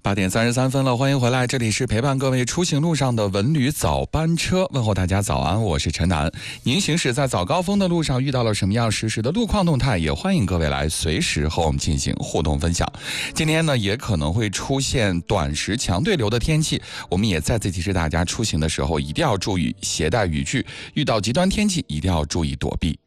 8点33分了，欢迎回来，这里是陪伴各位出行路上的文旅早班车，问候大家早安，我是陈楠。您行驶在早高峰的路上遇到了什么样实时的路况动态，也欢迎各位来随时和我们进行互动分享。今天呢，也可能会出现短时强对流的天气，我们也再次提示大家出行的时候一定要注意携带雨具，遇到极端天气一定要注意躲避。